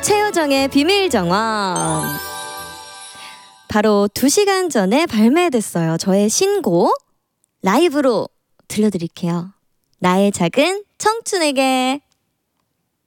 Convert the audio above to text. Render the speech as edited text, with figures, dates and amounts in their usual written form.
최효정의 비밀정원. 바로 2시간 전에 발매됐어요. 저의 신곡 라이브로 들려드릴게요. 나의 작은 청춘에게.